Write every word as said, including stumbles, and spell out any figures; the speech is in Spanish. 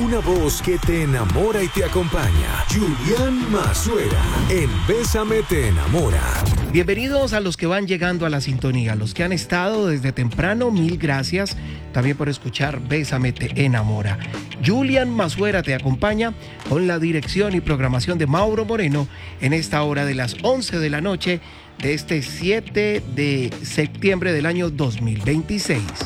Una voz que te enamora y te acompaña. Julián Mazuera en Bésame te enamora. Bienvenidos a los que van llegando a la sintonía, los que han estado desde temprano, mil gracias también por escuchar Bésame te enamora. Julián Mazuera te acompaña con la dirección y programación de Mauro Moreno en esta hora de las once de la noche de este siete de septiembre del año dos mil veintiséis.